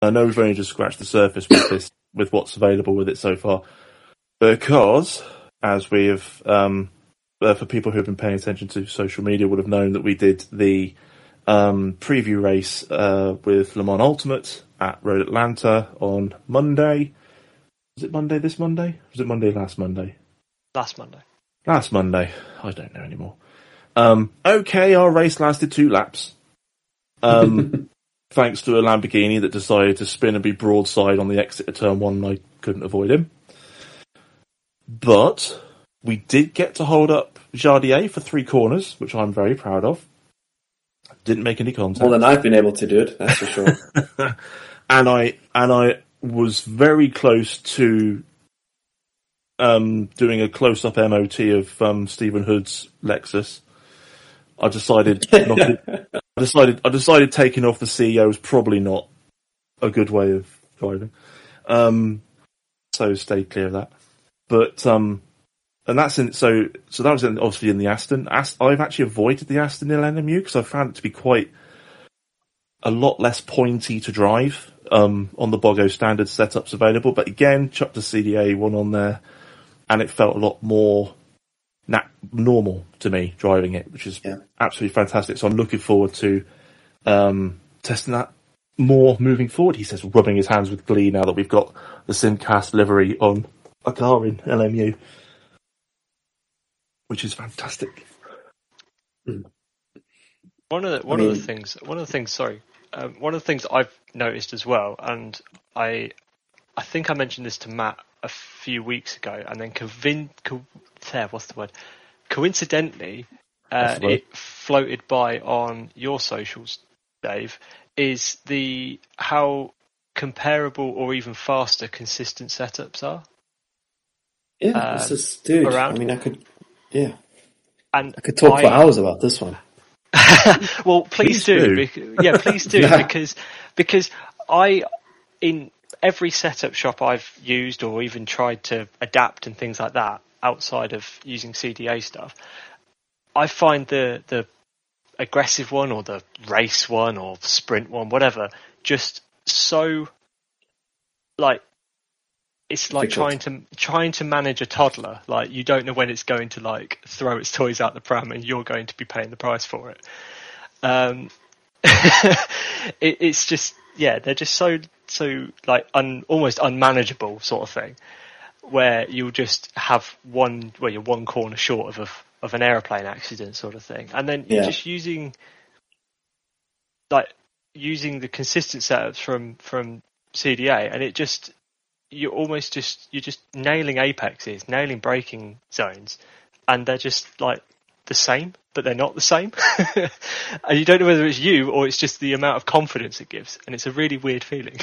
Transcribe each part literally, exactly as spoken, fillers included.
I know we've only just scratched the surface with this, with what's available with it so far, because as we have, um, uh, for people who have been paying attention to social media, would have known that we did the um, preview race uh, with Le Mans Ultimate at Road Atlanta on Monday. Was it Monday this Monday? Was it Monday last Monday? Last Monday. Last Monday. I don't know anymore. Um, okay, our race lasted two laps. Um, thanks to a Lamborghini that decided to spin and be broadside on the exit of turn one, and I couldn't avoid him. But we did get to hold up Jardier for three corners, which I'm very proud of. Didn't make any contact. More than I've been able to do it, that's for sure. and I and I was very close to um, doing a close-up M O T of um, Stephen Hood's Lexus. I decided not to, I decided I decided taking off the C E O was probably not a good way of driving. Um, so stay clear of that. But um, and that's in so so that was in, obviously in the Aston. Ast- I've actually avoided the Aston in L M U because I found it to be quite a lot less pointy to drive um, on the Bogo standard setups available. But again, chucked the C D A one on there, and it felt a lot more nat- normal to me driving it, which is yeah. absolutely fantastic. So I'm looking forward to um, testing that more moving forward. He says, rubbing his hands with glee now that we've got the Simcast livery on a car in L M U, which is fantastic. One of the, one I mean, of the things, one of the things, sorry, um, one of the things I've noticed as well, and I, I think I mentioned this to Matt a few weeks ago, and then convin, co- there, what's the word? Coincidentally, uh, the word. It floated by on your socials, Dave, is the how comparable or even faster consistent setups are. Yeah, um, this is, dude. Around. I mean, I could, yeah, and I could talk I, for hours about this one. well, please, please do. do. Because, yeah, please do yeah. because because I in every setup shop I've used or even tried to adapt and things like that outside of using C D A stuff, I find the the aggressive one or the race one or sprint one, whatever, just so like. It's like trying to trying to manage a toddler. Like, you don't know when it's going to like throw its toys out the pram, and you're going to be paying the price for it. Um, it it's just yeah, they're just so so like un, almost unmanageable sort of thing, where you'll just have one where you're one corner short of a, of an aeroplane accident sort of thing, and then you're yeah. just using like using the consistent setups from from C D A, and it just. You're almost just you're just nailing apexes, nailing braking zones, and they're just like the same, but they're not the same. And you don't know whether it's you or it's just the amount of confidence it gives, and it's a really weird feeling.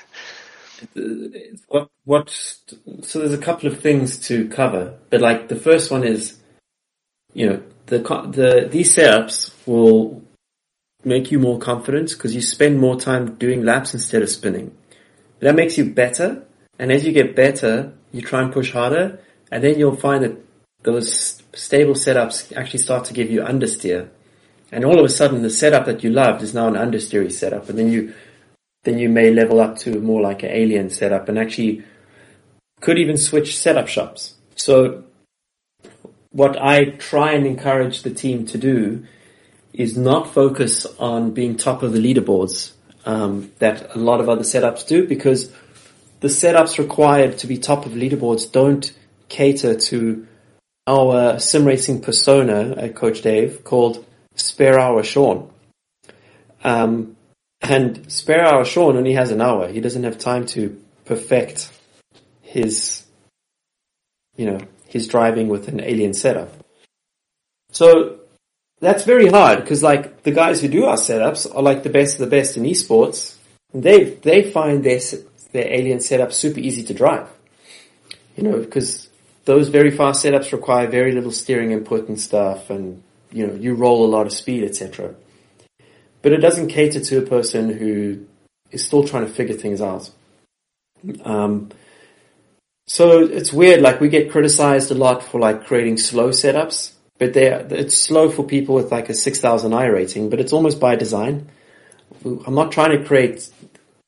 what what? So there's a couple of things to cover, but like the first one is, you know, the the these setups will make you more confident because you spend more time doing laps instead of spinning. That makes you better. And as you get better, you try and push harder, and then you'll find that those stable setups actually start to give you understeer. And all of a sudden, the setup that you loved is now an understeery setup, and then you then you may level up to more like an alien setup, and actually could even switch setup shops. So what I try and encourage the team to do is not focus on being top of the leaderboards um, that a lot of other setups do, because the setups required to be top of leaderboards don't cater to our sim racing persona at Coach Dave called Spare Hour Sean. Um, and Spare Hour Sean only has an hour. He doesn't have time to perfect his, you know, his driving with an alien setup. So that's very hard because, like, the guys who do our setups are like the best of the best in esports. And they they find their their alien setup super easy to drive, you know, because those very fast setups require very little steering input and stuff, and you know, you roll a lot of speed, et cetera. But it doesn't cater to a person who is still trying to figure things out. Um, so it's weird. Like, we get criticized a lot for like creating slow setups, but they it's slow for people with like a six thousand I rating, but it's almost by design. I'm not trying to create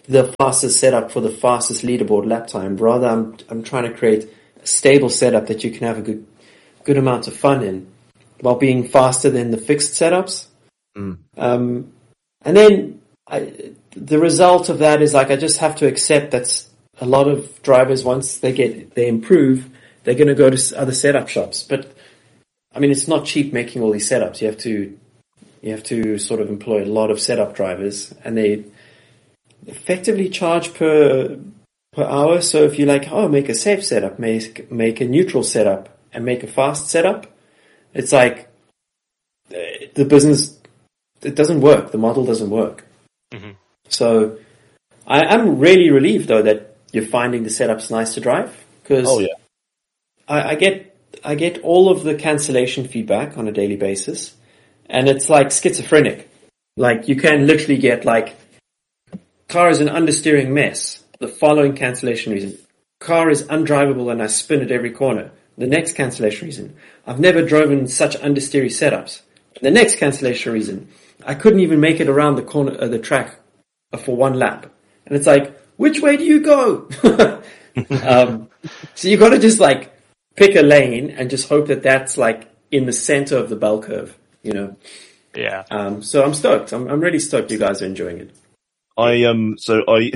the fastest setup for the fastest leaderboard lap time. Rather, I'm I'm trying to create a stable setup that you can have a good good amount of fun in, while being faster than the fixed setups. Mm. Um, and then I, the result of that is like I just have to accept that a lot of drivers, once they get they improve, they're going to go to other setup shops. But I mean, it's not cheap making all these setups. You have to you have to sort of employ a lot of setup drivers, and they effectively charge per per hour. So if you like, oh, make a safe setup, make make a neutral setup, and make a fast setup, it's like the business, it doesn't work. The model doesn't work. Mm-hmm. So I, I'm really relieved though that you're finding the setups nice to drive, because Oh yeah. I, I get I get all of the cancellation feedback on a daily basis, and it's like schizophrenic. Like you can literally get like, car is an understeering mess. The following cancellation reason: car is undrivable and I spin at every corner. The next cancellation reason: I've never driven such understeery setups. The next cancellation reason: I couldn't even make it around the corner of the track for one lap. And it's like, which way do you go? um, so you got to just like pick a lane and just hope that that's like in the center of the bell curve, you know? Yeah. Um, so I'm stoked. I'm, I'm really stoked you guys are enjoying it. I um so I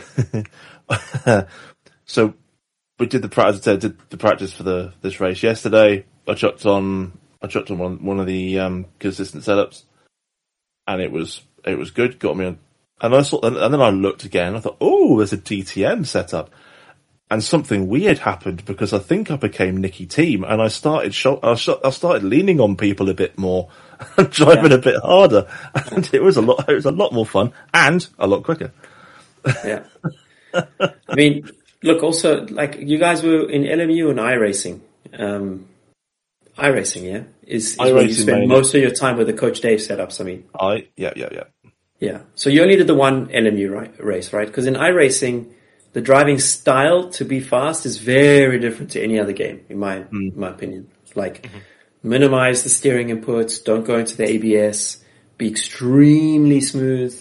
so we did the practice did the practice for the this race yesterday. I chucked on I chucked on one one of the um consistent setups, and it was it was good. Got me on, and I saw and then I looked again. I thought, oh, there's a D T M setup, and something weird happened because I think I became Nicky Team, and I started shot, I, shot, I started leaning on people a bit more and driving Yeah. a bit harder, and it was a lot it was a lot more fun and a lot quicker. Yeah. I mean, look, also, like, you guys were in L M U and iRacing. Um, iRacing, yeah? Is, is where you iRacing spend mainly. most of your time with the Coach Dave setups, I mean. I yeah yeah yeah. Yeah. So you only did the one L M U right, race, right? Because in iRacing, the driving style to be fast is very different to any other game, in my, Mm. in my opinion. Like, mm-hmm. minimize the steering inputs, don't go into the A B S, be extremely smooth.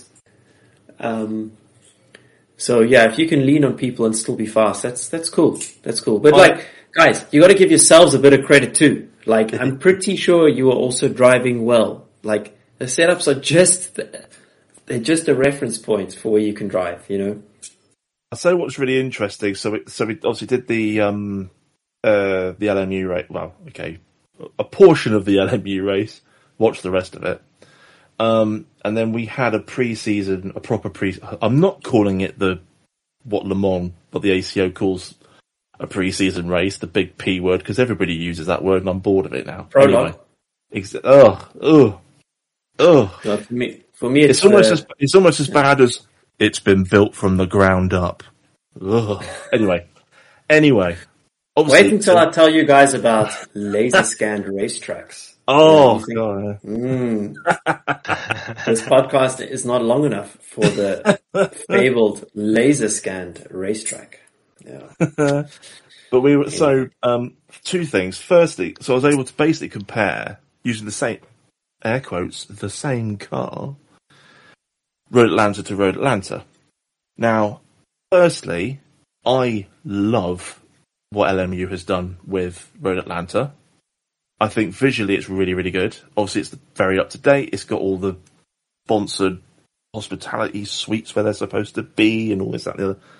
Um, so yeah, if you can lean on people and still be fast, that's, that's cool. That's cool. But Oh. like, guys, you gotta give yourselves a bit of credit too. Like, I'm pretty sure you are also driving well. Like, the setups are just, they're just a reference point for where you can drive, you know? I'll say what's really interesting. So, we, so we obviously did the um, uh, the L M U race. Well, okay, a portion of the L M U race. Watched the rest of it, um, and then we had a pre-season, a proper pre. I'm not calling it the what Le Mans, but the A C O calls a pre-season race, the big P word, because everybody uses that word, and I'm bored of it now. Prologue. Anyway, ex- oh, oh, oh. No, for me, for me, it's, It's almost uh, as it's almost as bad as it's been built from the ground up. Ugh. Anyway, anyway. Obviously, wait until I tell you guys about laser scanned racetracks. Oh Yeah, god! Mm. This podcast is not long enough for the fabled laser scanned racetrack. Yeah. But we were so um, two things. Firstly, so I was able to basically compare using the same air quotes the same car, Road Atlanta to Road Atlanta. Now, firstly, I love what L M U has done with Road Atlanta. I think visually it's really, really good. Obviously, it's very up to date. It's got all the sponsored hospitality suites where they're supposed to be, and all this, that, and the other.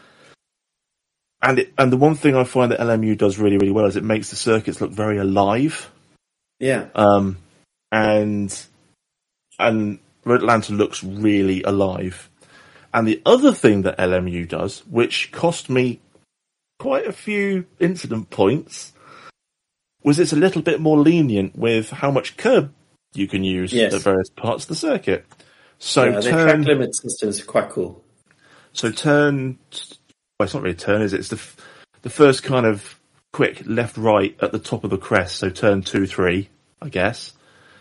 And it, and the one thing I find that L M U does really, really well is it makes the circuits look very alive. Yeah. Um, and and Road Atlanta looks really alive. And the other thing that L M U does, which cost me quite a few incident points, was it's a little bit more lenient with how much curb you can use Yes. at various parts of the circuit. So yeah, their turn, track limit system is quite cool. so turn, well, it's not really a turn, is it? It's the f- the first kind of quick left-right at the top of the crest. So turn two, three, I guess.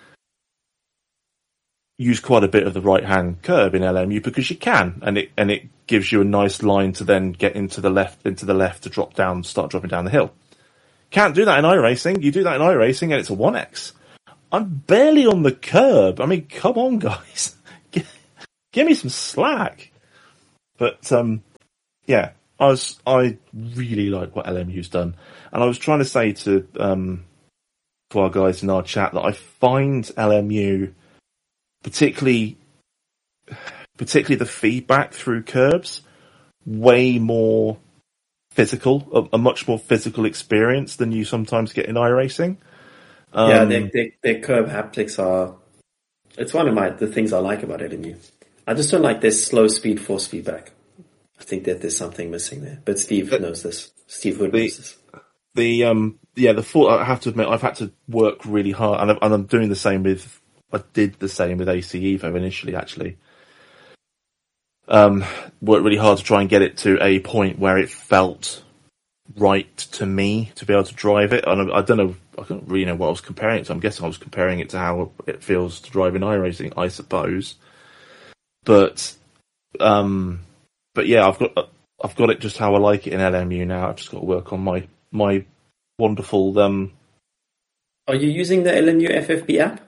Use quite a bit of the right-hand curb in L M U because you can, and it and it gives you a nice line to then get into the left, into the left to drop down, start dropping down the hill. Can't do that in iRacing. You do that in iRacing and it's a one X. I'm barely on the curb. I mean, come on, guys. Give, give me some slack. But um, yeah, I was I really like what L M U's done, and I was trying to say to um, to our guys in our chat that I find L M U particularly particularly the feedback through curbs way more physical, a, a much more physical experience than you sometimes get in iRacing. Um, yeah, their, their, their curb haptics are. It's one of my the things I like about L M U. I just don't like this slow speed force feedback. I think that there's something missing there. But Steve but knows this. Steve Hood the, knows this. The um yeah the for, I have to admit I've had to work really hard, and, and I'm doing the same with. I did the same with A C Evo initially, actually. Um, worked really hard to try and get it to a point where it felt right to me to be able to drive it. And I, I don't know, I don't really know what I was comparing it to. I'm guessing I was comparing it to how it feels to drive in iRacing, I suppose. But, um, but yeah, I've got I've got it just how I like it in L M U now. I've just got to work on my my wonderful. Um, Are you using the L M U F F B app?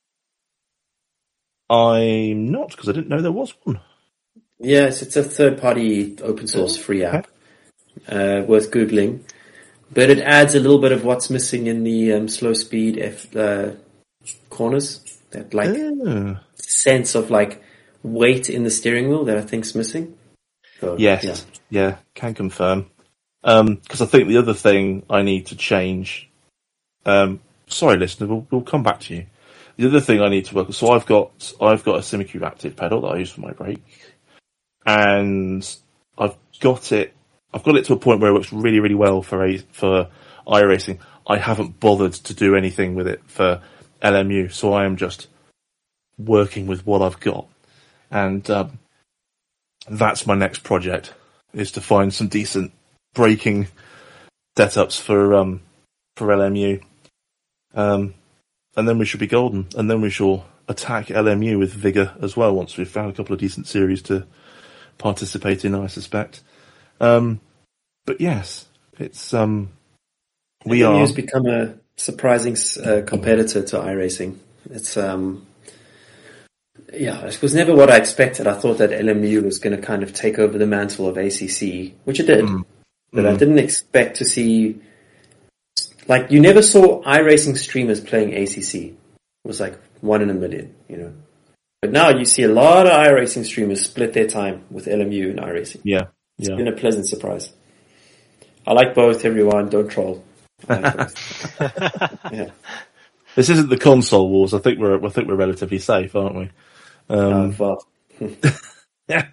I'm not, because I didn't know there was one. Yes, it's a third-party open source free app. Uh, worth Googling. But it adds a little bit of what's missing in the um, slow speed F, uh, corners. That like oh. sense of like weight in the steering wheel that I think's missing. So, yes, yeah. yeah, can confirm. Um, because I think the other thing I need to change. Um, sorry, listener, we'll, we'll come back to you. The other thing I need to work on. So I've got I've got a Simicube Active pedal that I use for my brake, and I've got it. I've got it to a point where it works really, really well for a, for iRacing. I haven't bothered to do anything with it for L M U, so I am just working with what I've got, and um, that's my next project: is to find some decent braking setups for um, for L M U, um, and then we should be golden, and then we shall attack L M U with vigour as well once we've found a couple of decent series to participate in, I suspect. Um, but yes, it's um, we L M U are. has become a surprising uh, competitor to iRacing. It's um, yeah, it was never what I expected. I thought that L M U was going to kind of take over the mantle of A C C, which it did, mm. but mm. I didn't expect to see. Like, you never saw iRacing streamers playing A C C. It was like one in a million, you know. But now you see a lot of iRacing streamers split their time with L M U and iRacing. Yeah. It's yeah. been a pleasant surprise. I like both, everyone. Don't troll. I like both. Yeah. This isn't the console wars. I think we're I think we're relatively safe, aren't we? Um, uh, well.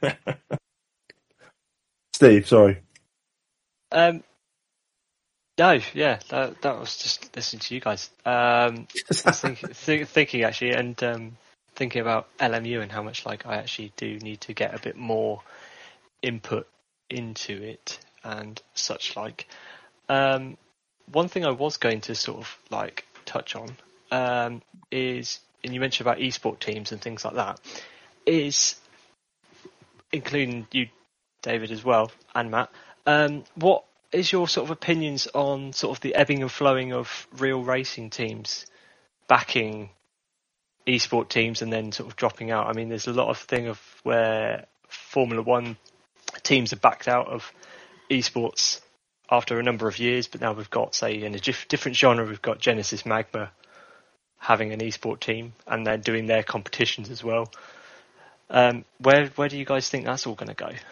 Steve, sorry. Um. No, yeah, that, that was just listening to you guys. Um, I was think, th- thinking actually, and um, thinking about L M U and how much like I actually do need to get a bit more input into it and such like. Um, one thing I was going to sort of like touch on um, is, and you mentioned about esport teams and things like that, is including you, David, as well, and Matt. Um, what is your sort of opinions on sort of the ebbing and flowing of real racing teams backing esport teams and then sort of dropping out? I mean, there's a lot of thing of where Formula One teams have backed out of esports after a number of years, but now we've got, say, in a dif- different genre, we've got Genesis Magma having an esport team and they're doing their competitions as well. Um, where where do you guys think that's all going to go?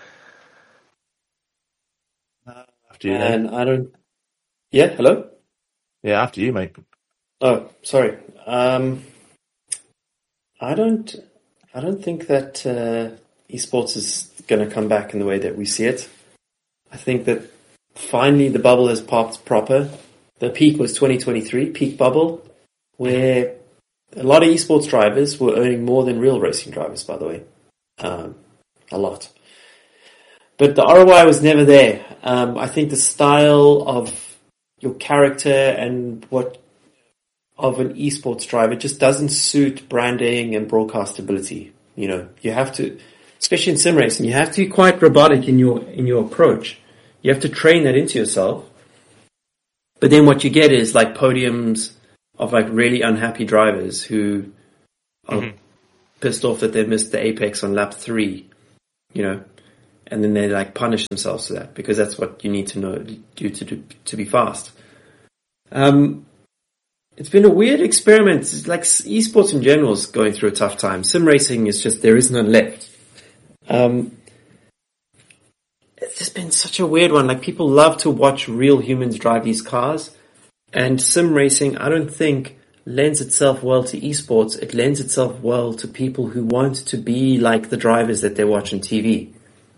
Uh, after you, and I don't. Yeah, hello. Yeah, after you, mate. Oh, sorry. Um, I don't. I don't think that uh, esports is going to come back in the way that we see it. I think that finally the bubble has popped proper. The peak was twenty twenty-three, peak bubble, where a lot of esports drivers were earning more than real racing drivers, by the way. Um, a lot. But the R O I was never there. Um, I think the style of your character and what of an esports driver just doesn't suit branding and broadcastability. You know, you have to, especially in sim racing, you have to be quite robotic in your in your approach. You have to train that into yourself. But then what you get is like podiums of like really unhappy drivers who are mm-hmm. pissed off that they missed the apex on lap three, you know. and then they like punish themselves for that because that's what you need to know do to do, to be fast. Um, it's been a weird experiment. It's like esports in general is going through a tough time. Sim racing is just there is none left. Um, it's just been such a weird one. Like people love to watch real humans drive these cars, and sim racing I don't think lends itself well to esports. It lends itself well to people who want to be like the drivers that they watch on T V.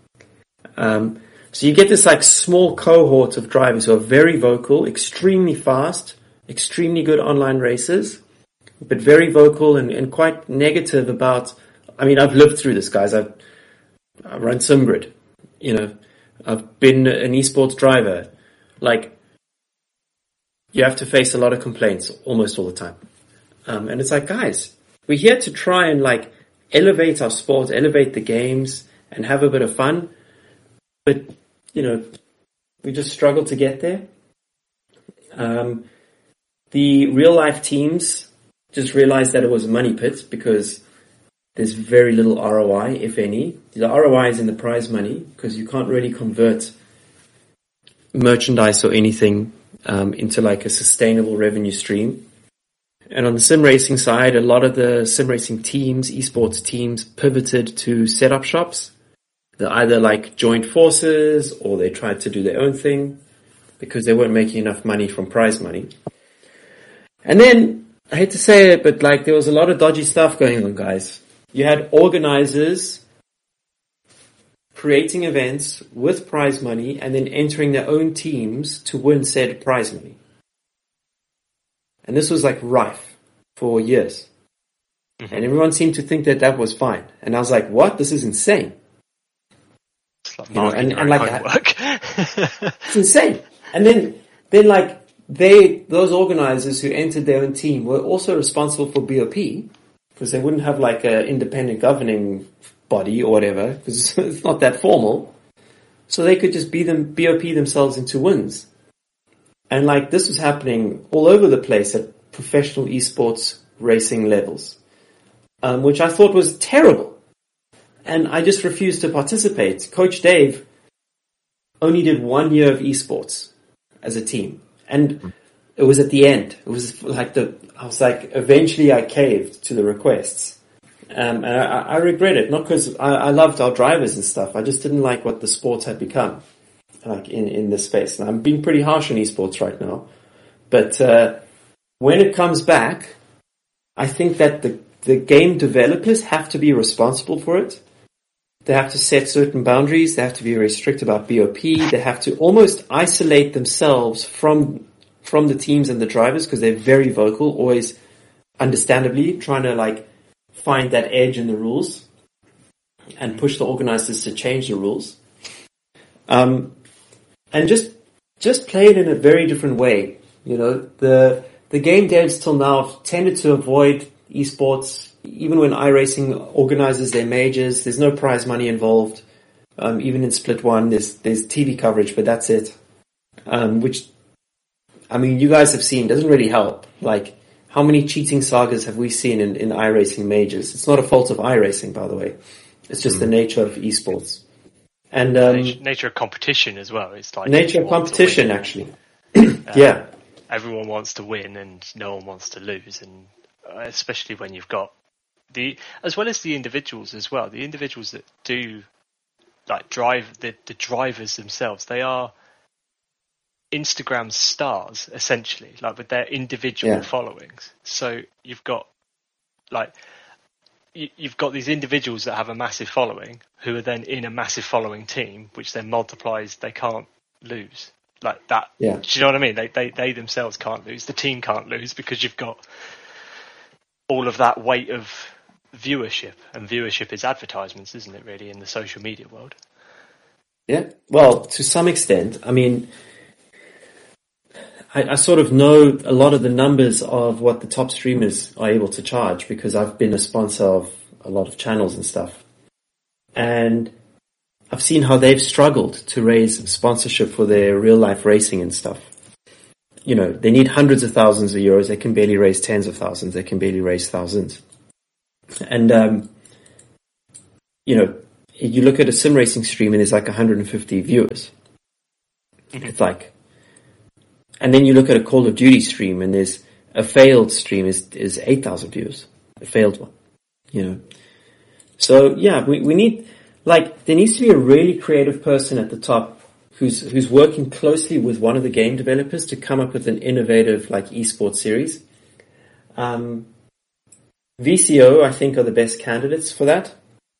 Um, so you get this like small cohort of drivers who are very vocal, extremely fast, extremely good online racers, but very vocal and, and quite negative about, I mean, I've lived through this, guys. I've, I've run SimGrid, you know, I've been an esports driver. Like, you have to face a lot of complaints almost all the time. Um, and it's like, guys, we're here to try and like elevate our sport, elevate the games and have a bit of fun. But, you know, we just struggle to get there. Um, the real life teams just realized that it was a money pit because there's very little R O I, if any. The R O I is in the prize money because you can't really convert merchandise or anything um, into like a sustainable revenue stream. And on the sim racing side, a lot of the sim racing teams, esports teams, pivoted to set up shops. They either like joined forces or they tried to do their own thing because they weren't making enough money from prize money. And then, I hate to say it, but like there was a lot of dodgy stuff going on, guys. You had organizers creating events with prize money and then entering their own teams to win said prize money. And this was like rife for years. Mm-hmm. And everyone seemed to think that that was fine. And I was like, what? This is insane. It's like you know, and, and like homework. It's insane. And then, then like they, those organizers who entered their own team were also responsible for B O P because they wouldn't have like an independent governing body or whatever because it's not that formal. So they could just be them, B O P themselves into wins. And like this was happening all over the place at professional esports racing levels, um, which I thought was terrible. And I just refused to participate. Coach Dave only did one year of esports as a team. And it was at the end. It was like the, I was like, eventually I caved to the requests. Um, and I, I regret it, not because I, I loved our drivers and stuff. I just didn't like what the sport had become. Like in, in this space. And I'm being pretty harsh on esports right now. But, uh, when it comes back, I think that the, the game developers have to be responsible for it. They have to set certain boundaries. They have to be very strict about B O P. They have to almost isolate themselves from, from the teams and the drivers because they're very vocal, always understandably trying to like find that edge in the rules and push the organizers to change the rules. Um, And just, just play it in a very different way. You know, the, the game devs till now have tended to avoid esports, even when iRacing organizes their majors. There's no prize money involved. Um, even in Split One, there's, there's T V coverage, but that's it. Um, which, I mean, you guys have seen, doesn't really help. Like, how many cheating sagas have we seen in, in iRacing majors? It's not a fault of iRacing, by the way. It's just mm. the nature of esports. And um, nature, nature of competition as well. It's like nature of competition, actually. um, yeah, everyone wants to win, and no one wants to lose, and uh, especially when you've got the, as well as the individuals as well. The individuals that do like drive the the drivers themselves. They are Instagram stars essentially, like with their individual yeah. followings. So you've got like. You've got these individuals that have a massive following who are then in a massive following team, which then multiplies. They can't lose like that. Yeah. Do you know what I mean? They, they, they themselves can't lose. The team can't lose because you've got all of that weight of viewership, and viewership is advertisements, isn't it really, in the social media world? Yeah. Well, to some extent, I mean, I, I sort of know a lot of the numbers of what the top streamers are able to charge because I've been a sponsor of a lot of channels and stuff. And I've seen how they've struggled to raise sponsorship for their real life racing and stuff. You know, they need hundreds of thousands of euros. They can barely raise tens of thousands. They can barely raise thousands. And, um, you know, you look at a sim racing stream and there's like one hundred fifty viewers. Mm-hmm. It's like, and then you look at a Call of Duty stream and there's a failed stream is, is eight thousand viewers. A failed one, you know. So yeah, we, we need, like, there needs to be a really creative person at the top who's, who's working closely with one of the game developers to come up with an innovative, like, esports series. Um, V C O, I think, are the best candidates for that.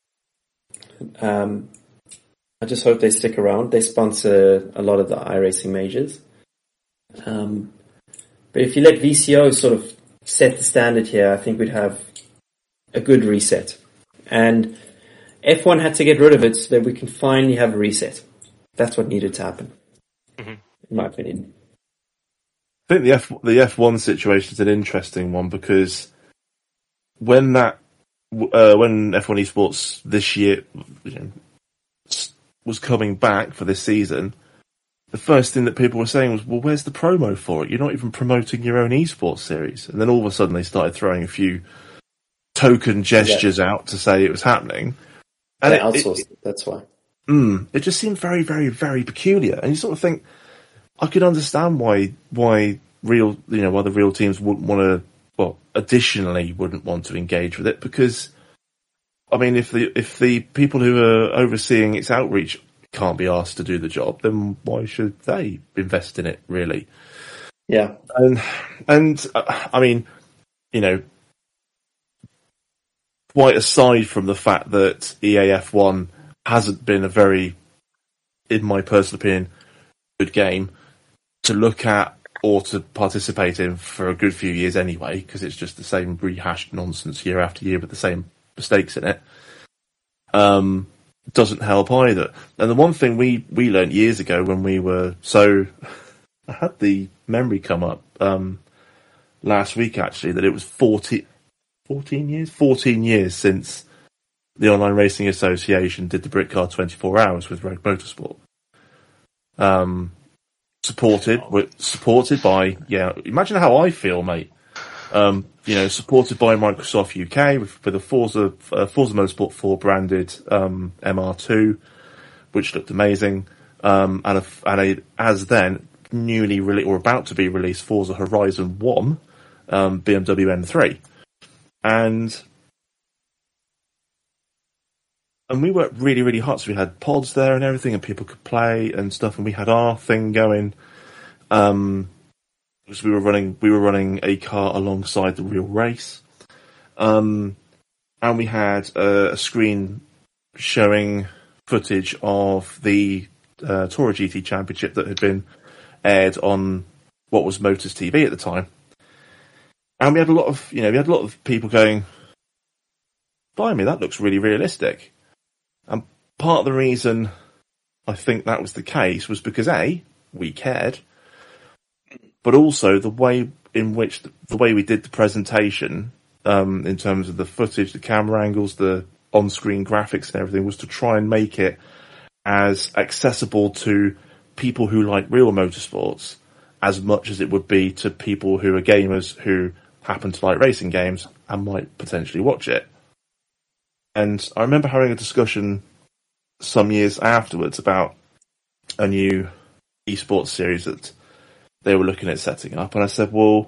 Um, I just hope they stick around. They sponsor a lot of the iRacing majors. Um, but if you let V C O sort of set the standard here, I think we'd have a good reset. And F one had to get rid of it so that we can finally have a reset. That's what needed to happen, mm-hmm. in my opinion. I think the F the F one situation is an interesting one because when that uh, when F one Esports this year, you know, was coming back for this season, the first thing that people were saying was, "Well, where's the promo for it? You're not even promoting your own esports series." And then all of a sudden, they started throwing a few token gestures yeah. out to say it was happening. And they outsourced it, it. That's why. Mm, it just seemed very, very, very peculiar. And you sort of think, I could understand why why real, you know, why the real teams wouldn't want to, well, additionally wouldn't want to engage with it because, I mean, if the if the people who are overseeing its outreach can't be asked to do the job, then why should they invest in it, really? Yeah. And, and uh, I mean, you know, quite aside from the fact that E A F one hasn't been a very, in my personal opinion, good game to look at or to participate in for a good few years anyway, because it's just the same rehashed nonsense year after year with the same mistakes in it, um, doesn't help either. And the one thing we, we learnt years ago when we were, so I had the memory come up um, last week actually, that it was forty, fourteen years? fourteen years since the Online Racing Association did the Britcar twenty-four hours with Rogue Motorsport. Um, supported, with, supported by, yeah, imagine how I feel, mate. Um, you know, supported by Microsoft U K with, with a Forza, uh, Forza Motorsport four branded, um, M R two, which looked amazing. Um, and a, and a, as then, newly released, or about to be released, Forza Horizon one, um, B M W M three. And, and we worked really, really hard. So we had pods there and everything, and people could play and stuff. And we had our thing going. Um, because we were running, we were running a car alongside the real race. Um, and we had a, a screen showing footage of the uh, Tourer G T Championship that had been aired on what was Motors T V at the time. And we had a lot of, you know, we had a lot of people going, blimey, that looks really realistic. And part of the reason I think that was the case was because A, we cared, but also the way in which, the, the way we did the presentation, um, in terms of the footage, the camera angles, the on-screen graphics and everything, was to try and make it as accessible to people who like real motorsports as much as it would be to people who are gamers who happen to like racing games and might potentially watch it. And I remember having a discussion some years afterwards about a new esports series that they were looking at setting up, and I said, well,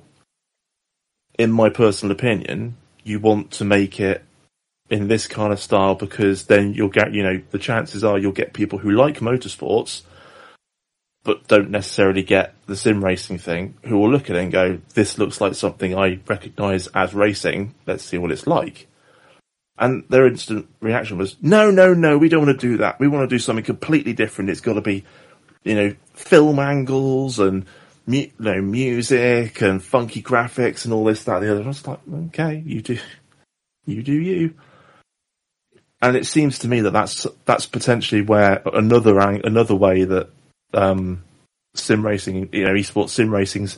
in my personal opinion, you want to make it in this kind of style because then you'll get, you know, the chances are you'll get people who like motorsports but don't necessarily get the sim racing thing, who will look at it and go, this looks like something I recognise as racing, let's see what it's like. And their instant reaction was, no, no, no, we don't want to do that. We want to do something completely different. It's got to be, you know, film angles and, mu- you know, music and funky graphics and all this, that, and the other. And I was like, okay, you do, you do you. And it seems to me that that's, that's potentially where another, another way that, um, sim racing, you know, esports sim racing's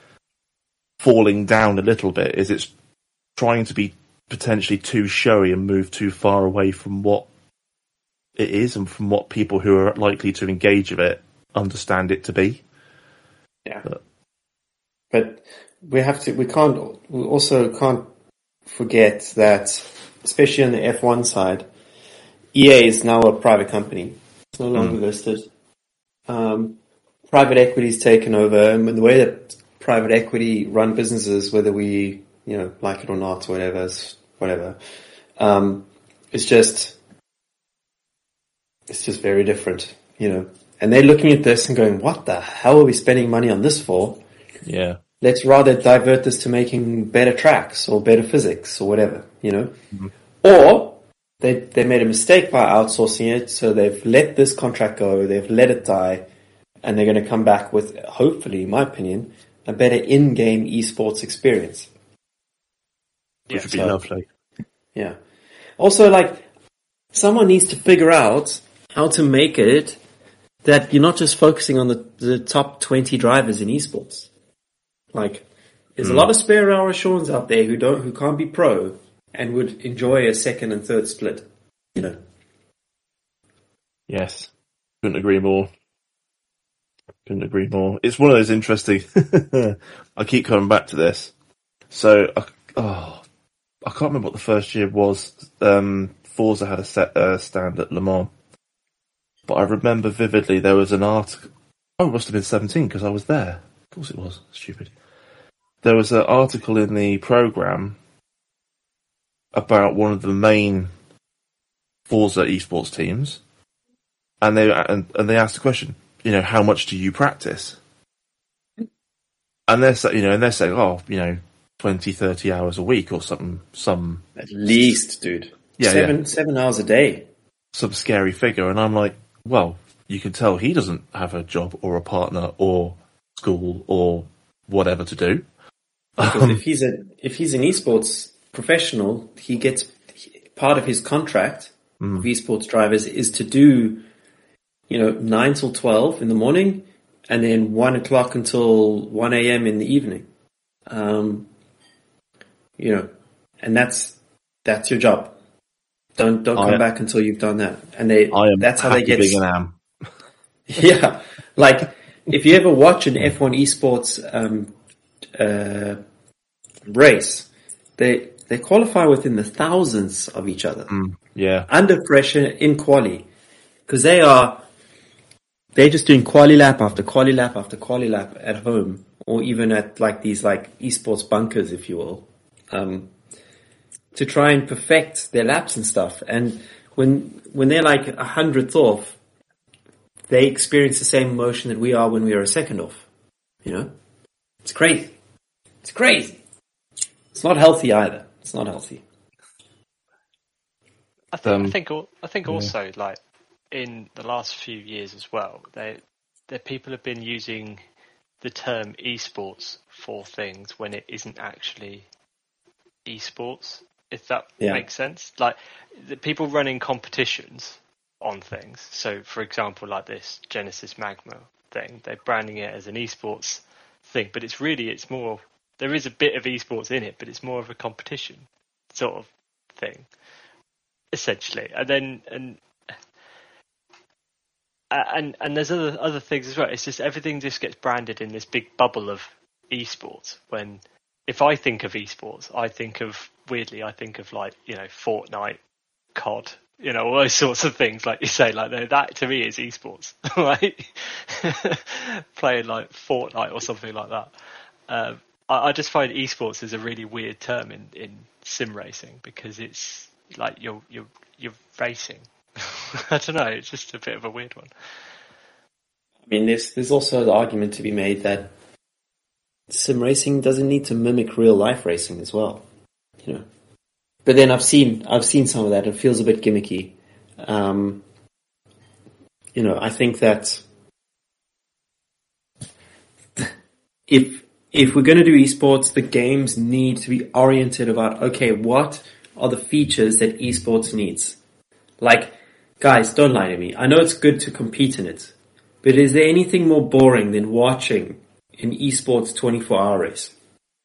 falling down a little bit, is it's trying to be potentially too showy and move too far away from what it is and from what people who are likely to engage with it understand it to be. Yeah. But, but we have to, we can't, we also can't forget that, especially on the F one side, E A is now a private company. It's no longer mm. listed. Um, private equity's taken over, and the way that private equity run businesses, whether we, you know, like it or not, or whatever, whatever, um, it's just, it's just very different, you know. And they're looking at this and going, what the hell are we spending money on this for? Yeah. Let's rather divert this to making better tracks or better physics or whatever, you know. Mm-hmm. Or they they made a mistake by outsourcing it, so they've let this contract go, they've let it die, and they're going to come back with, hopefully, in my opinion, a better in-game esports experience. Which would be so lovely. Yeah. Also, like, someone needs to figure out how to make it that you're not just focusing on the, the top twenty drivers in esports. Like, there's mm. a lot of spare hour Sean's out there who don't, who can't be pro and would enjoy a second and third split, you know. Yes. Couldn't agree more. Couldn't agree more. It's one of those interesting, I keep coming back to this. So, I, oh, I can't remember what the first year was. Um, Forza had a set, uh, stand at Le Mans. But I remember vividly there was an article, oh, it must have been seventeen because I was there. Of course it was. Stupid. There was an article in the programme about one of the main Forza esports teams, and they and, and they asked the question, you know, how much do you practice? And they're saying, you know, and they're saying, oh, you know, twenty, thirty hours a week or something, some at least, dude. Yeah, seven yeah. seven hours a day. Some scary figure, and I'm like, well, you can tell he doesn't have a job or a partner or school or whatever to do. Because if he's a if he's an esports professional, he gets part of his contract mm. of esports drivers is to do, you know, nine till twelve in the morning, and then one o'clock until one a m in the evening. Um, you know, and that's that's your job. Don't don't come I, back until you've done that. And they I am that's how they get. Being an am. Yeah, like if you ever watch an F one esports um, uh, race, they they qualify within the thousands of each other. Mm, yeah, under pressure in quali, because they are they're just doing quali lap after quali lap after quali lap at home, or even at like these like esports bunkers, if you will, um, to try and perfect their laps and stuff. And when when they're like a hundredth off, they experience the same emotion that we are when we are a second off. You know, it's crazy. It's crazy. It's not healthy either. It's not healthy. I think. Um, I think. I think also, yeah. like in the last few years as well, they, that people have been using the term esports for things when it isn't actually esports. If that yeah. makes sense, like the people running competitions on things. So, for example, like this Genesis Magma thing, they're branding it as an esports thing, but it's really it's more. There is a bit of esports in it, but it's more of a competition sort of thing, essentially. And then and and and there's other other things as well. It's just everything just gets branded in this big bubble of esports. When if I think of esports, I think of weirdly, I think of like you know Fortnite, C O D, you know all those sorts of things. Like you say, like that to me is esports, right? Playing like Fortnite or something like that. Um, I just find esports is a really weird term in, in sim racing because it's like you're you're you're racing. I don't know. It's just a bit of a weird one. I mean, there's there's also the argument to be made that sim racing doesn't need to mimic real life racing as well, you know. But then I've seen I've seen some of that. It feels a bit gimmicky. Um, you know, I think that if If we're going to do esports, the games need to be oriented about, okay, what are the features that esports needs? Like, guys, don't lie to me. I know it's good to compete in it, but is there anything more boring than watching an esports twenty-four hour race?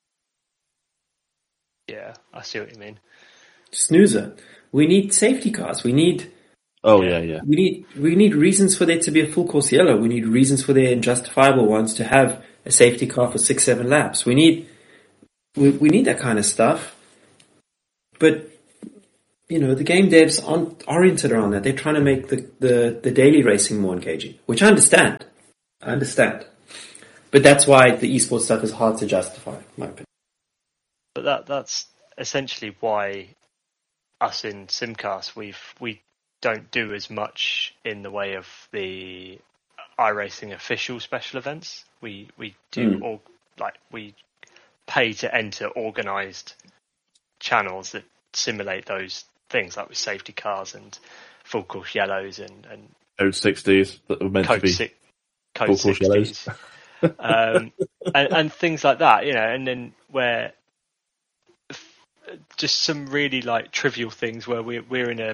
Yeah, I see what you mean. Snoozer. We need safety cars. We need... Oh, yeah, yeah. We need, we need reasons for there to be a full course yellow. We need reasons for the unjustifiable ones to have a safety car for six, seven laps. We need, we, we need that kind of stuff. But you know, the game devs aren't oriented around that. They're trying to make the, the, the daily racing more engaging, which I understand. I understand. But that's why the esports stuff is hard to justify, in my opinion. But that that's essentially why us in Simcast, we've, we don't do as much in the way of the iRacing official special events. We we do Mm. all, like, we pay to enter organised channels that simulate those things, like with safety cars and full course yellows and, and Code sixties that were meant to code, be si- code full course yellows. sixties, um, and, and things like that, you know, and then where f- just some really like trivial things where we're we're in a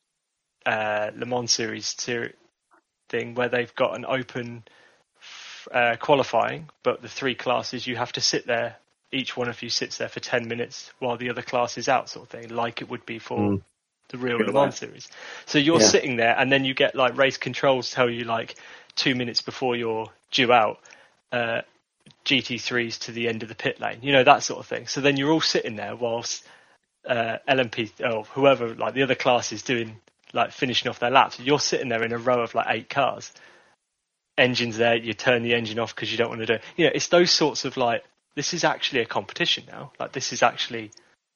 uh, Le Mans series ser- thing where they've got an open uh, qualifying, but the three classes you have to sit there. Each one of you sits there for ten minutes while the other class is out, sort of thing, like it would be for Mm. the real Le Mans series. So you're Yeah. sitting there, and then you get like race controls tell you like two minutes before you're due out, uh, G T threes to the end of the pit lane, you know, that sort of thing. So then you're all sitting there whilst uh, L M P or whoever, like the other class is doing, like finishing off their laps. You're sitting there in a row of like eight cars. Engines there, you turn the engine off because you don't want to do it. You know, it's those sorts of like, this is actually a competition now. Like this is actually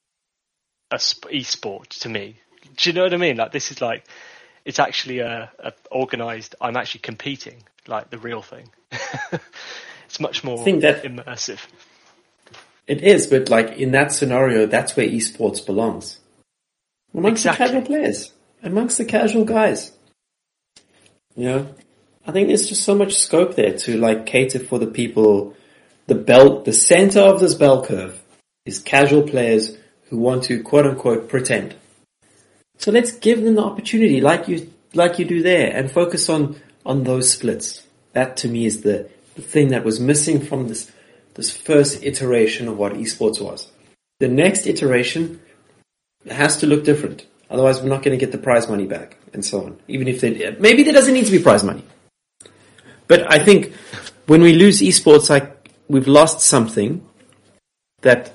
a sp- e-sport to me. Do you know what I mean? Like this is like, it's actually a, a organised, I'm actually competing, like the real thing. It's much more I think that- immersive. It is, but like in that scenario, that's where esports belongs. Amongst Exactly. the casual players, amongst the casual guys. You know, I think there's just so much scope there to like cater for the people. The bell, the center of this bell curve is casual players who want to quote unquote pretend. So let's give them the opportunity, like you like you do there, and focus on on those splits. That to me is the, the thing that was missing from this this first iteration of what esports was. The next iteration has to look different. Otherwise, we're not going to get the prize money back, and so on. Even if they, maybe there doesn't need to be prize money. But I think when we lose esports, like we've lost something that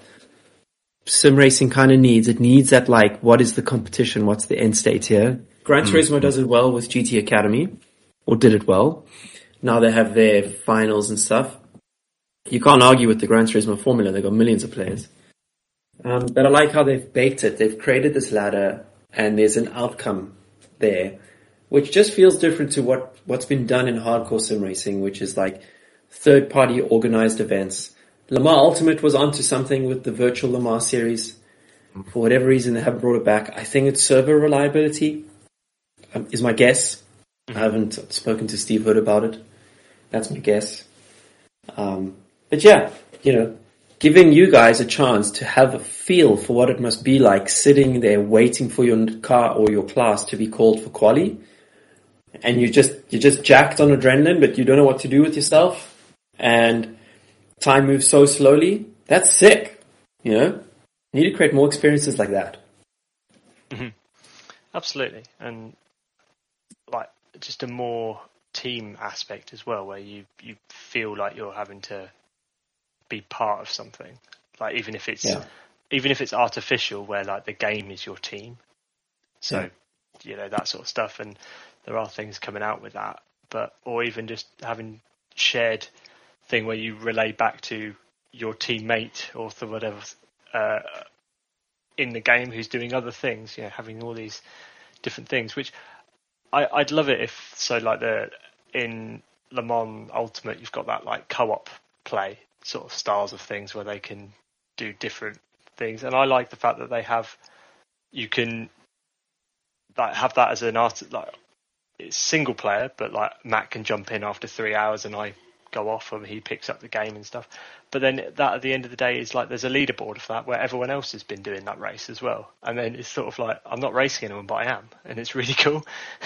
sim racing kind of needs. It needs that, like, what is the competition? What's the end state here? Gran Turismo does it well with G T Academy, or did it well. Now they have their finals and stuff. You can't argue with the Gran Turismo formula. They've got millions of players. Um, but I like how they've baked it. They've created this ladder, and there's an outcome there, which just feels different to what, what's been done in hardcore sim racing, which is like third-party organized events. Le Mans Ultimate was onto something with the virtual Le Mans series. For whatever reason, they haven't brought it back. I think it's server reliability, um, is my guess. I haven't spoken to Steve Hood about it. That's my guess. Um, but yeah, you know, giving you guys a chance to have a feel for what it must be like sitting there waiting for your car or your class to be called for quali, and you just you're just jacked on adrenaline, but you don't know what to do with yourself, and time moves so slowly. That's sick, you know. You need to create more experiences like that. Mm-hmm. Absolutely, and like just a more team aspect as well, where you you feel like you're having to be part of something, like even if it's Yeah. even if it's artificial, where like the game is your team. So Yeah. you know, that sort of stuff, and there are things coming out with that, but or even just having shared thing where you relay back to your teammate or th- whatever uh, in the game who's doing other things. You know, having all these different things, which I, I'd love it if so. Like the in Le Mans Ultimate, you've got that like co-op play sort of styles of things where they can do different things, and I like the fact that they have you can like have that as an art like it's single player, but like Matt can jump in after three hours and I go off and he picks up the game and stuff. But then that at the end of the day is like there's a leaderboard for that where everyone else has been doing that race as well, and then it's sort of like I'm not racing anyone, but I am, and it's really cool.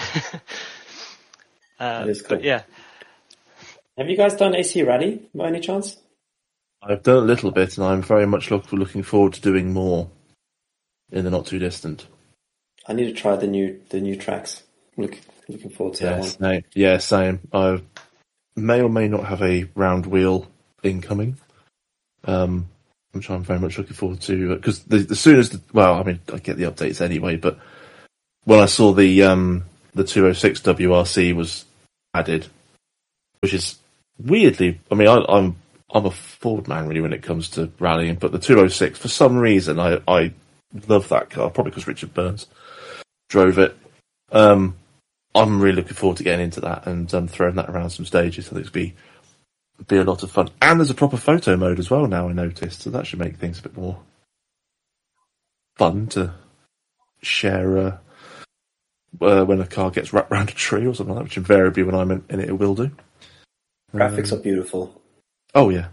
uh, That is cool. But yeah, Have you guys done A C Rally by any chance? I've done a little bit, and I'm very much look, looking forward to doing more in the not too distant. I need to try the new the new tracks. Look, looking forward to Yeah, that one. same. Yeah, same. I may or may not have a round wheel incoming. Um, which I'm very much looking forward to. Because as soon as, the, well, I mean, I get the updates anyway, but when I saw the um, the two oh six W R C was added, which is weirdly, I mean, I, I'm I'm a Ford man really when it comes to rallying, but the two oh six, for some reason, I, I love that car, probably because Richard Burns drove it. Um, I'm really looking forward to getting into that and um, throwing that around some stages. I think it'll be, be a lot of fun. And there's a proper photo mode as well now, I noticed, so that should make things a bit more fun to share uh, uh, when a car gets wrapped around a tree or something like that, which invariably when I'm in, in it, it will do. Graphics um, are beautiful. Oh yeah,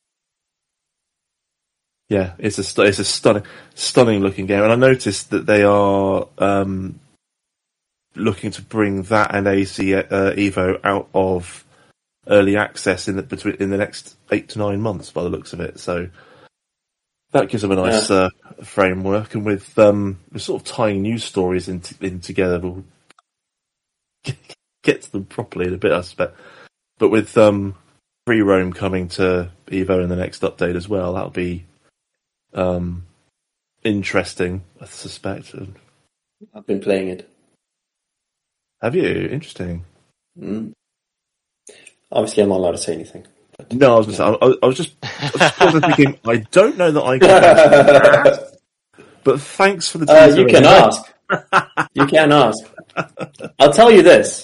yeah. It's a st- it's a stunning, stunning looking game, and I noticed that they are um, looking to bring that and A C uh, Evo out of early access in the between in the next eight to nine months, by the looks of it. So that gives them a nice yeah. uh, framework, and with um, with sort of tying news stories in, t- in together, we'll get to them properly in a bit, I suspect. But with um, Free Roam coming to Evo in the next update as well, that'll be um, interesting, I suspect. I've been playing it. Have you? Interesting. Mm. Obviously, I'm not allowed to say anything. But, no, I was, yeah. I, I was just, I was just thinking, I don't know that I can. But thanks for the teaser. Uh, you can ask. You can ask. I'll tell you this.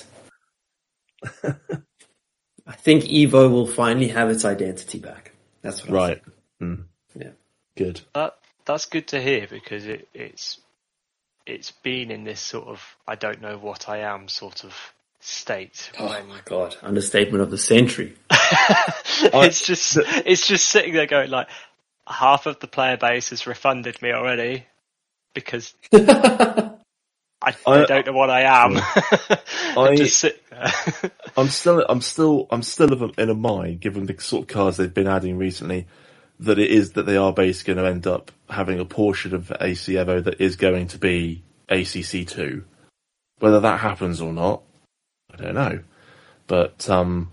I think Evo will finally have its identity back. That's what right. Mm. Yeah. Good. That that's good to hear, because it, it's it's been in this sort of I don't know what I am sort of state. Oh when... my god! Understatement of the century. it's just it's just sitting there going like, half of the player base has refunded me already because I, I, I don't know what I am. I just sit there. I'm still, I'm still, I'm still of a, in a mind, given the sort of cars they've been adding recently, that it is that they are basically going to end up having a portion of A C Evo that is going to be A C C two. Whether that happens or not, I don't know. But um,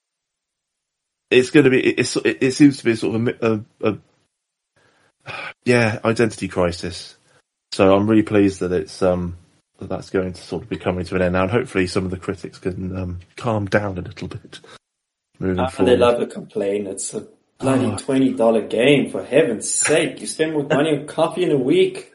it's going to be. It's, it, it seems to be sort of a, a, a yeah identity crisis. So I'm really pleased that it's um. that that's going to sort of be coming to an end now, and hopefully some of the critics can um, calm down a little bit moving uh, forward. They love to complain. It's a bloody oh. twenty dollars game, for heaven's sake. You spend more money on coffee in a week.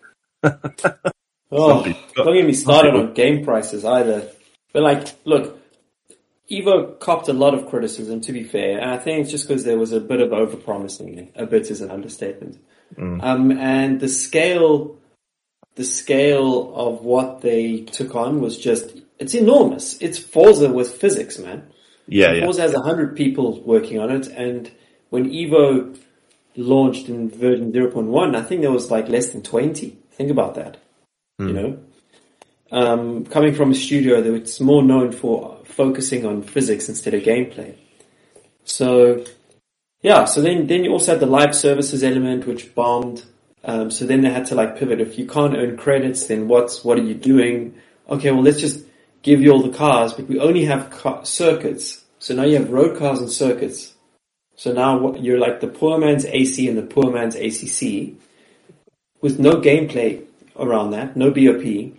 Oh, don't get me started on game prices either. But like, look, Evo copped a lot of criticism, to be fair, and I think it's just because there was a bit of overpromising. A bit is an understatement. Mm. Um, and the scale... The scale of what they took on was just, it's enormous. It's Forza with physics, man. Yeah, yeah. Forza has one hundred people working on it, and when Evo launched in version zero point one, I think there was like less than twenty. Think about that. Mm. You know? Um, coming from a studio that's more known for focusing on physics instead of gameplay. So, yeah, so then, then you also had the live services element, which bombed. Um, so then they had to like pivot. If you can't earn credits, then what's, what are you doing? Okay, well, let's just give you all the cars, but we only have car- circuits. So now you have road cars and circuits. So now what, you're like the poor man's A C and the poor man's A C C with no gameplay around that, no B O P.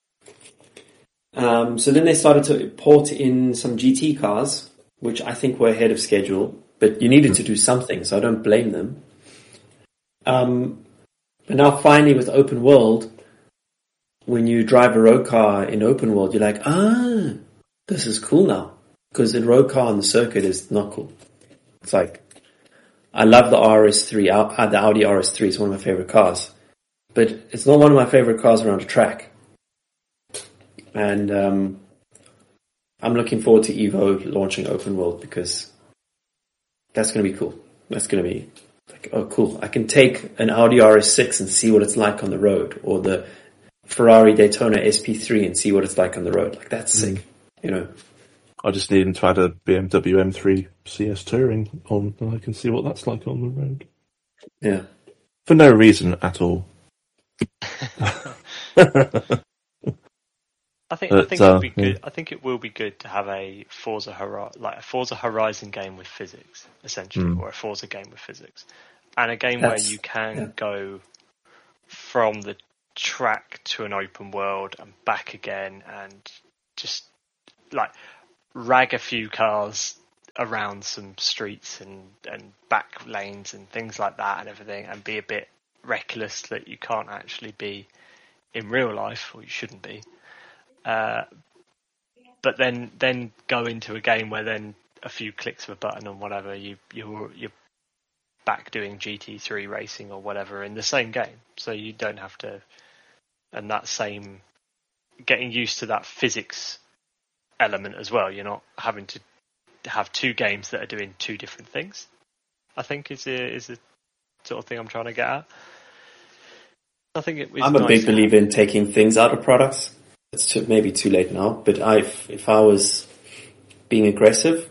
Um, so then they started to port in some G T cars, which I think were ahead of schedule, but you needed to do something, so I don't blame them. Um, But now finally with open world, when you drive a road car in open world, you're like, ah, this is cool now. Because the road car on the circuit is not cool. It's like, I love the R S three, uh, the Audi R S three, it's one of my favorite cars. But it's not one of my favorite cars around a track. And um, I'm looking forward to Evo launching open world because that's going to be cool. That's going to be... Like, oh, cool. I can take an Audi R S six and see what it's like on the road, or the Ferrari Daytona S P three and see what it's like on the road. Like, that's sick, mm. you know. I just need him to add a B M W M three C S Touring on, and I can see what that's like on the road. Yeah. For no reason at all. I think but, I think uh, it'll be good. Yeah. I think it will be good to have a Forza Hori- like a Forza Horizon game with physics, essentially, mm. or a Forza game with physics. and a game That's, where you can yeah. go from the track to an open world and back again, and just like rag a few cars around some streets and, and back lanes and things like that and everything, and be a bit reckless that you can't actually be in real life, or you shouldn't be. Uh, but then then go into a game where then a few clicks of a button and whatever, you you're you're back doing G T three racing or whatever in the same game. So you don't have to, and that same getting used to that physics element as well. You're not having to have two games that are doing two different things, I think is the, is the sort of thing I'm trying to get at. I think it was I'm a nice big believer in taking things out of products. It's too, maybe too late now, but I, if I was being aggressive,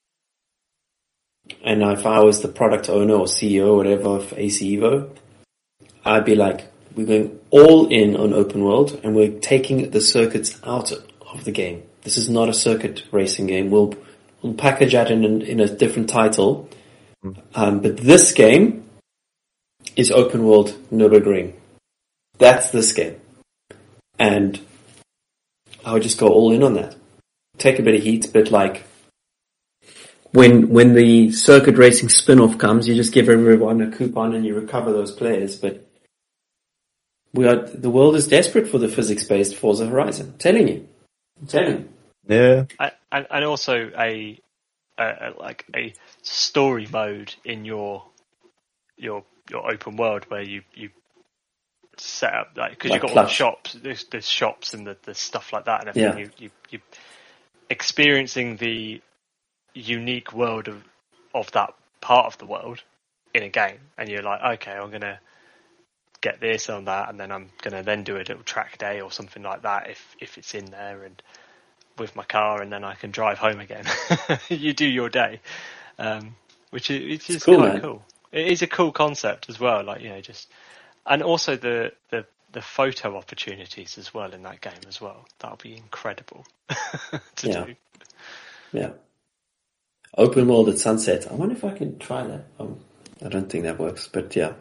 and if I was the product owner or C E O or whatever of A C Evo, I'd be like, we're going all in on open world, and we're taking the circuits out of the game. This is not a circuit racing game. We'll We'll package that in, in, in a different title. Um, but this game is open world Nürburgring. That's this game. And I would just go all in on that. Take a bit of heat, but like when when the circuit racing spin-off comes, you just give everyone a coupon and you recover those players. But we are the world is desperate for the physics-based Forza Horizon. I'm telling you. I'm telling you. Yeah, and and also a, a like a story mode in your your your open world where you, you set up like because Like you've got all the Clutch. shops, there's, there's shops and the, the stuff like that and everything. Yeah. You you you experiencing the unique world of of that part of the world in a game, and you're like, okay, I'm gonna get this on that, and then I'm gonna then do a little track day or something like that if if it's in there and. With my car, and then I can drive home again. You do your day, um, which is, which is cool, quite man. cool. It is a cool concept as well. Like you know, just and also the, the, the photo opportunities as well in that game as well. That'll be incredible to Yeah. do. Yeah. Open world at sunset. I wonder if I can try that. Um, I don't think that works, but yeah.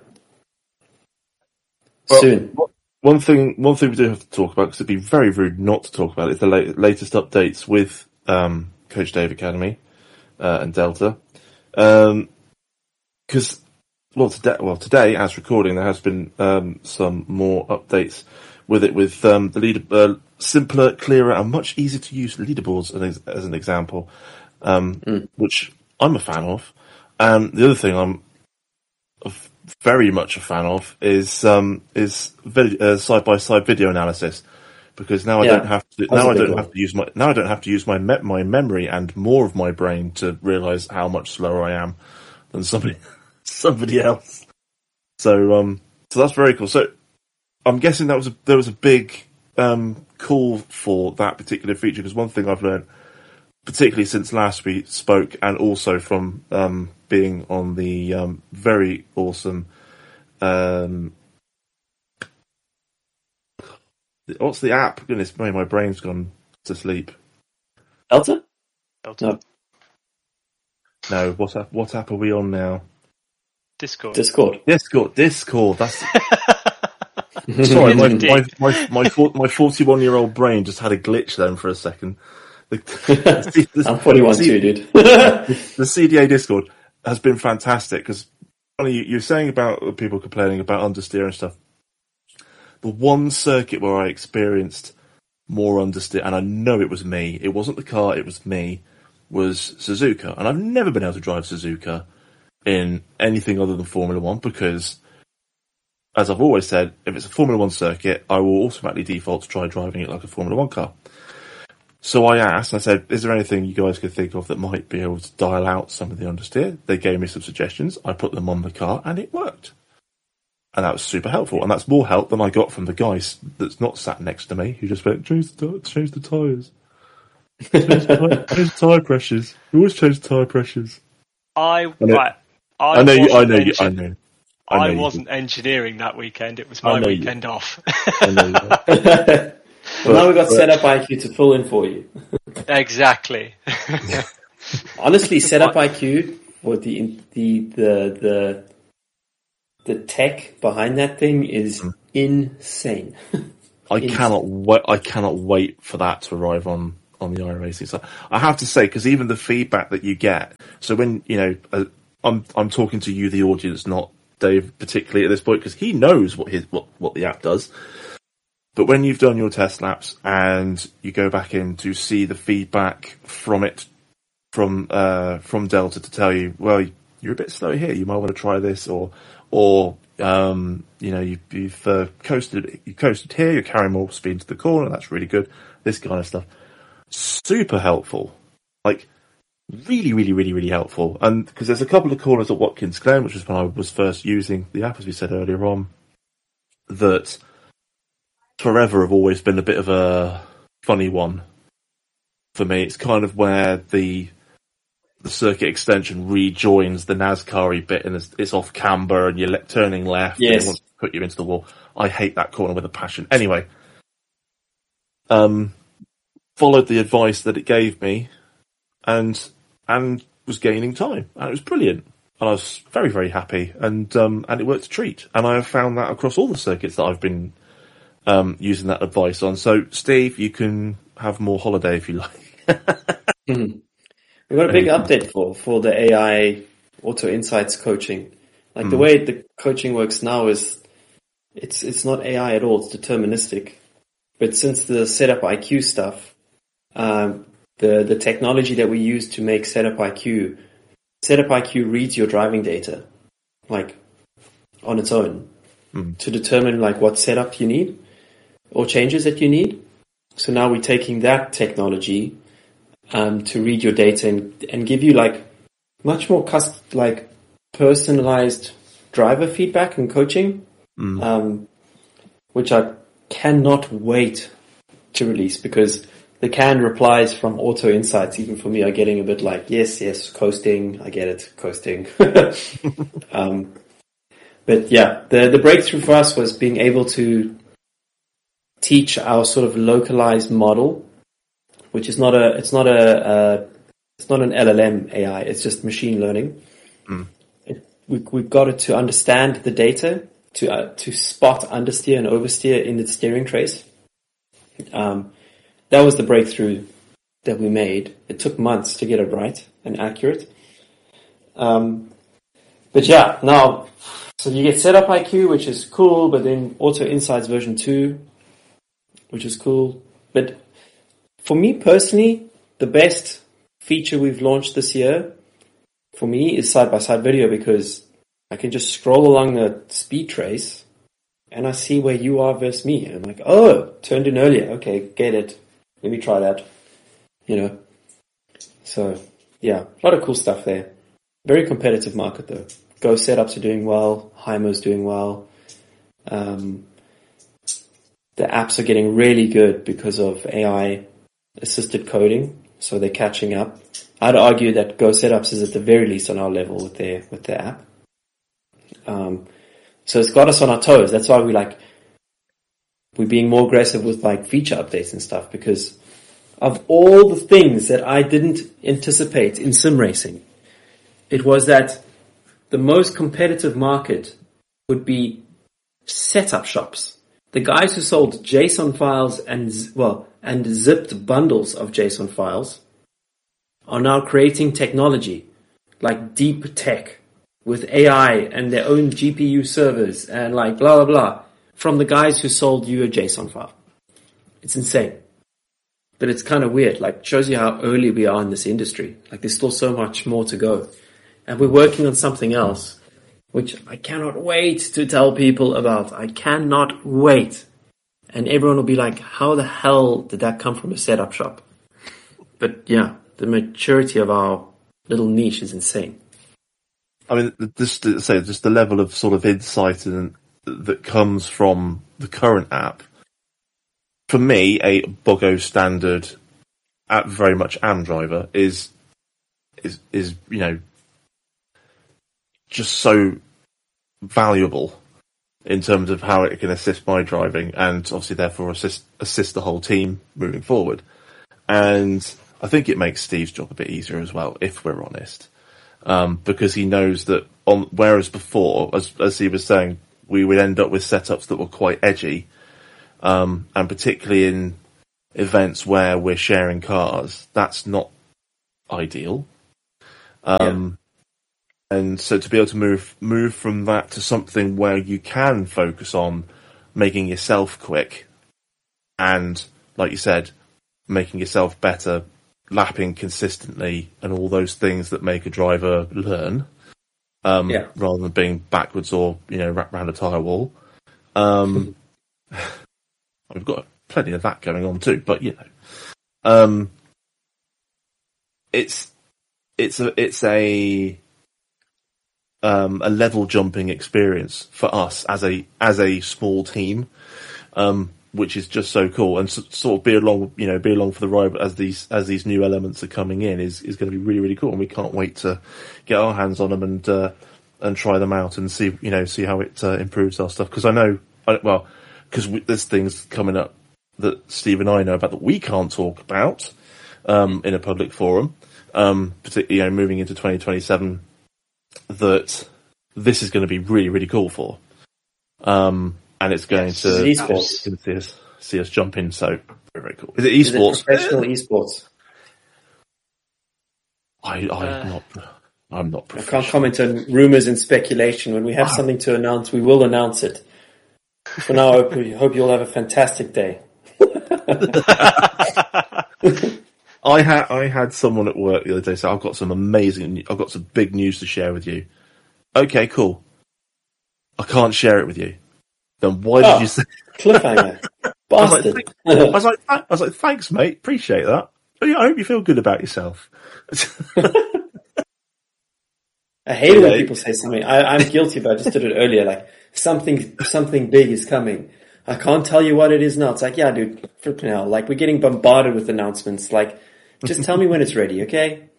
Well, Soon. One thing, one thing we do have to talk about, because it'd be very rude not to talk about it, is the la- latest updates with um, Coach Dave Academy uh, and Delta. Because, um, well, today, well, today, as recording, there has been um, some more updates with it, with um, the leader, uh, simpler, clearer, and much easier to use leaderboards as, as an example, um, Mm. which I'm a fan of. And the other thing I'm of very much a fan of is um is vid- uh, side-by-side video analysis, because now I Yeah, don't have to that's now a I big don't one. have to use my now I don't have to use my me- my memory and more of my brain to realize how much slower I am than somebody somebody else. So um so that's very cool. So I'm guessing that was a, there was a big um call for that particular feature, because one thing I've learned, particularly since last we spoke, and also from um, being on the um, very awesome, um, what's the app? Goodness me, my brain's gone to sleep. Delta? Delta. No. No, what app? What app are we on now? Discord. Discord. Discord. Discord. That's sorry. My my my my, for, my forty-one-year-old brain just had a glitch then for a second. The, the, the, I'm forty-one the, too, dude. the C D A Discord has been fantastic, because you, you're saying about people complaining about understeer and stuff. The one circuit where I experienced more understeer, and I know it was me, it wasn't the car, it was me, was Suzuka. And I've never been able to drive Suzuka in anything other than Formula One, because, as I've always said, if it's a Formula One circuit, I will automatically default to try driving it like a Formula One car. So I asked, I said, is there anything you guys could think of that might be able to dial out some of the understeer? They gave me some suggestions. I put them on the car, and it worked. And that was super helpful. And that's more help than I got from the guy that's not sat next to me, who just went, change the, change the tyres. Change the tyre, change the tyre pressures. You always change the tyre pressures. I, I know, right. I, I know you, I wasn't know you, engi- I know. I, know I you wasn't did. engineering that weekend. It was I my know you. weekend off. I know you did. Well, now we've got But- Setup I Q to fill in for you. Exactly. Honestly, Setup I Q, or the the the the the tech behind that thing is mm. insane. I insane. cannot wait. I cannot wait for that to arrive on, on the iRacing. So I have to say, because even the feedback that you get. So when you know, uh, I'm I'm talking to you, the audience, not Dave, particularly at this point, because he knows what his what what the app does. But when you've done your test laps and you go back in to see the feedback from it, from uh, from Delta to tell you, well, you're a bit slow here, you might want to try this, or or um, you know, you, you've uh, coasted you coasted here, you're carrying more speed into the corner, that's really good. This kind of stuff, super helpful, like really, really, really, really helpful. And because there's a couple of corners at Watkins Glen, which was when I was first using the app, as we said earlier on, that forever have always been a bit of a funny one for me. It's kind of where the the circuit extension rejoins the NASCAR-y bit, and it's, it's off camber, and you're le- turning left, yes. and it wants to put you into the wall. I hate that corner with a passion. Anyway, um, followed the advice that it gave me, and and was gaining time, and it was brilliant. And I was very, very happy, and um, and it worked a treat. And I have found that across all the circuits that I've been Um, using that advice on. So, Steve, you can have more holiday if you like. mm. We've got a big update for, for the A I Auto Insights coaching. Like mm. the way the coaching works now is it's it's not A I at all, it's deterministic. But since the setup I Q stuff, um, the, the technology that we use to make setup I Q, setup I Q reads your driving data, like on its own, mm. to determine like what setup you need or changes that you need. So now we're taking that technology um, to read your data and, and give you like much more cust- like personalized driver feedback and coaching, mm. um, which I cannot wait to release, because the canned replies from Auto Insights, even for me, are getting a bit like, yes, yes, coasting, I get it, coasting. um, but yeah, the, the breakthrough for us was being able to teach our sort of localized model, which is not a, it's not a, uh, it's not an L L M A I, it's just machine learning. Mm. It, we, we've got it to understand the data, to, uh, to spot understeer and oversteer in the steering trace. Um, that was the breakthrough that we made. It took months to get it right and accurate. Um, but yeah, now, so you get setup I Q, which is cool, but then Auto Insights version two, which is cool. But for me personally, the best feature we've launched this year for me is side-by-side video, because I can just scroll along the speed trace and I see where you are versus me. And I'm like, oh, turned in earlier. Okay, get it. Let me try that. You know. So, yeah, a lot of cool stuff there. Very competitive market though. Go setups are doing well. Hymo's doing well. Um, the apps are getting really good because of A I assisted coding. So they're catching up. I'd argue that Go Setups is at the very least on our level with their, with their app. Um, so it's got us on our toes. That's why we like, we're being more aggressive with like feature updates and stuff, because of all the things that I didn't anticipate in sim racing, it was that the most competitive market would be setup shops. The guys who sold JSON files and, well, and zipped bundles of JSON files are now creating technology like deep tech with A I and their own G P U servers and like blah, blah, blah from the guys who sold you a JSON file. It's insane. But it's kind of weird. Like, shows you how early we are in this industry. Like, there's still so much more to go. And we're working on something else, which I cannot wait to tell people about. I cannot wait. And everyone will be like, how the hell did that come from a setup shop? But yeah, the maturity of our little niche is insane. I mean, just to say, just the level of sort of insight and, that comes from the current app. For me, a Bogo standard app, very much Am Driver, is is is you know just so valuable in terms of how it can assist my driving, and obviously therefore assist assist the whole team moving forward. And I think it makes Steve's job a bit easier as well, if we're honest. um, because he knows that on whereas before, as as he was saying, we would end up with setups that were quite edgy, um, and particularly in events where we're sharing cars, that's not ideal. Um, yeah. And so to be able to move move from that to something where you can focus on making yourself quick, and like you said, making yourself better, lapping consistently, and all those things that make a driver learn, um, yeah. rather than being backwards or, you know, wrapped around a tyre wall. Um, we've got plenty of that going on too, but you know, um, it's it's a it's a um, a level jumping experience for us as a as a small team. Um, which is just so cool, and so, sort of be along, you know, be along for the ride as these as these new elements are coming in is, is going to be really really cool, and we can't wait to get our hands on them and uh, and try them out and see, you know, see how it uh, improves our stuff. Because I know, well, because there's things coming up that Steve and I know about that we can't talk about um, in a public forum, um, particularly, you know, moving into twenty twenty-seven. That this is going to be really really cool for. Um, And it's going yes, to it's esports. See us, see us jump in. So very, very cool. Is it esports? Is it professional esports? I, I'm uh, not. I'm not. I can't comment on rumors and speculation. When we have wow. something to announce, we will announce it. For now, I hope, we hope you'll have a fantastic day. I had I had someone at work the other day say, "I've got some amazing. I've got some big news to share with you." Okay, cool. I can't share it with you. Then why did oh, you say cliffhanger? Bastard. I was, like, I was like, I was like, thanks, mate. Appreciate that. I hope you feel good about yourself. I hate it when people say something. I, I'm guilty, but I just did it earlier. Like something, something big is coming. I can't tell you what it is now. It's like, yeah, dude, flipping hell. Like we're getting bombarded with announcements. Like, just tell me when it's ready, okay?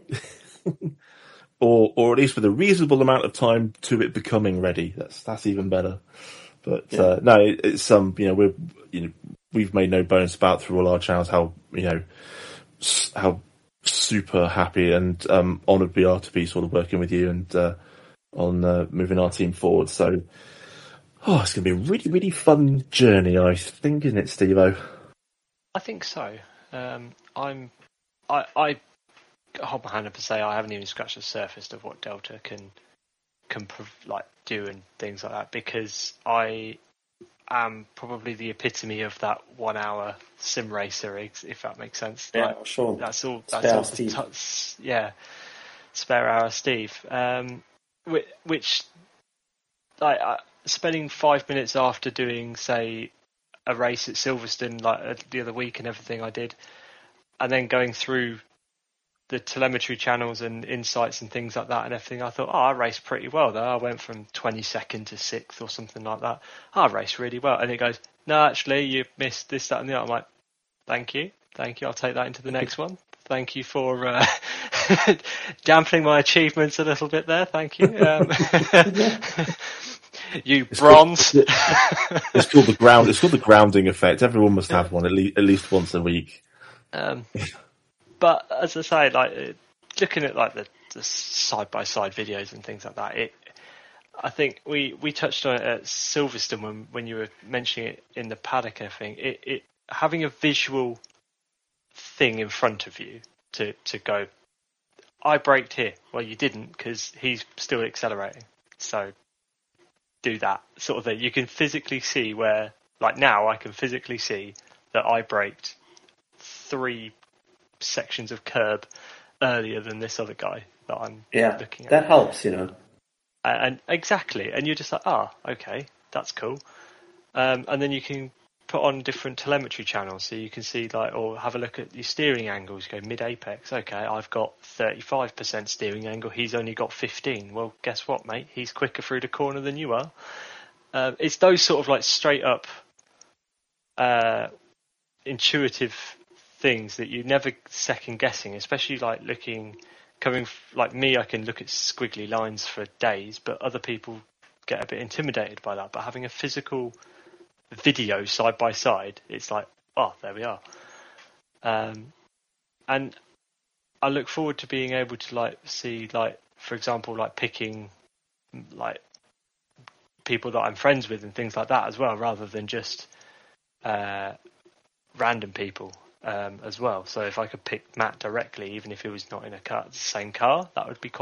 or, or at least with a reasonable amount of time to it becoming ready. That's that's even better. But yeah. uh, no, it, it's some um, you know we're you know we've made no bones about through all our channels how you know s- how super happy and um, honoured we are to be sort of working with you and uh, on uh, moving our team forward. So oh, it's going to be a really really fun journey, I think, isn't it, Steve-O? I think so. Um, I'm I I hold my hand up and say I haven't even scratched the surface of what Delta can can like do and things like that, because I am probably the epitome of that one hour sim racer, if that makes sense. Yeah, like, sure. That's all. Spare That's all. Steve. T- yeah, spare hour Steve. Um, which, which like uh, spending five minutes after doing, say, a race at Silverstone like uh, the other week and everything I did, and then going through the telemetry channels and insights and things like that and everything, I thought, oh, I raced pretty well though. I went from twenty-second to sixth or something like that. Oh, I raced really well. And it goes, no, actually, you missed this, that, and the other. I'm like, thank you. Thank you. I'll take that into the next one. Thank you for uh, dampening my achievements a little bit there. Thank you. Um, you it's bronze. Called, it's called the ground. It's called the grounding effect. Everyone must have one at least, at least once a week. Um, But as I say, like looking at like the, the side-by-side videos and things like that, it. I think we, we touched on it at Silverstone when, when you were mentioning it in the paddock. I think it, it having a visual thing in front of you to, to go, I braked here. Well, you didn't because he's still accelerating. So do that sort of thing. You can physically see where, like now, I can physically see that I braked three sections of curb earlier than this other guy that I'm yeah, looking at. That helps, you know. And, and exactly, and you're just like, ah, oh, okay, that's cool. Um, and then you can put on different telemetry channels, so you can see like, or have a look at your steering angles. Go mid apex. Okay, I've got thirty-five percent steering angle. He's only got fifteen. Well, guess what, mate? He's quicker through the corner than you are. Uh, it's those sort of like straight up, uh, intuitive things that you never second guessing, especially like looking coming like me. I can look at squiggly lines for days, but other people get a bit intimidated by that. But having a physical video side by side, it's like, oh, there we are. Um, and I look forward to being able to like see like for example, like picking like people that I'm friends with and things like that as well, rather than just uh, random people um, as well. So if I could pick Matt directly, even if he was not in a car, the same car, that would be quite